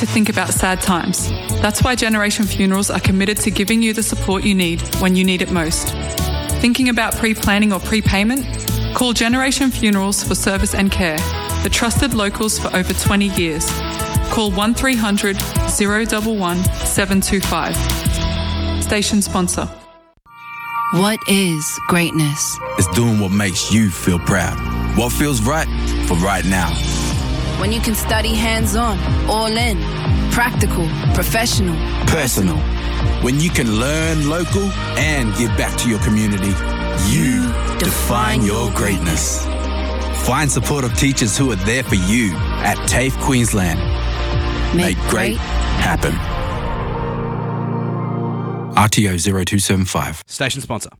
to think about sad times. That's why Generation Funerals are committed to giving you the support you need when you need it most. Thinking about pre-planning or prepayment? Call Generation Funerals for service and care, the trusted locals for over 20 years. Call 1300 011 725. Station sponsor. What is greatness? It's doing what makes you feel proud. What feels right for right now. When you can study hands-on, all in, practical, professional, personal. When you can learn local and give back to your community, you define your greatness. Find supportive teachers who are there for you at TAFE Queensland. Make great happen. RTO 0275. Station sponsor.